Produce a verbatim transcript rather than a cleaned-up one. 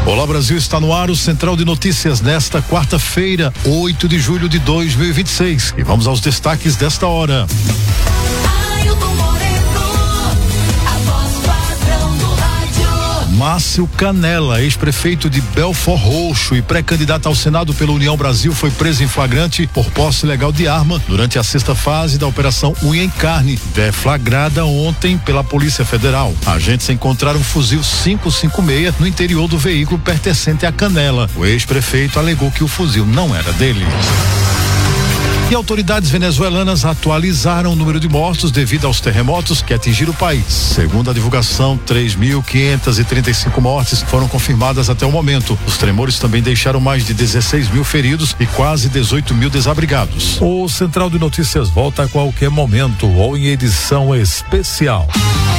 Olá Brasil, está no ar o Central de Notícias nesta quarta-feira, oito de julho de dois mil e vinte e seis. E vamos aos destaques desta hora. Márcio Canela, ex-prefeito de Belford Roxo e pré-candidato ao Senado pela União Brasil, foi preso em flagrante por posse ilegal de arma durante a sexta fase da Operação Unha em Carne, deflagrada ontem pela Polícia Federal. Agentes encontraram um fuzil cinco cinco seis no interior do veículo pertencente a Canela. O ex-prefeito alegou que o fuzil não era dele. E autoridades venezuelanas atualizaram o número de mortos devido aos terremotos que atingiram o país. Segundo a divulgação, três mil quinhentas e trinta e cinco mortes foram confirmadas até o momento. Os tremores também deixaram mais de dezesseis mil feridos e quase dezoito mil desabrigados. O Central de Notícias volta a qualquer momento ou em edição especial.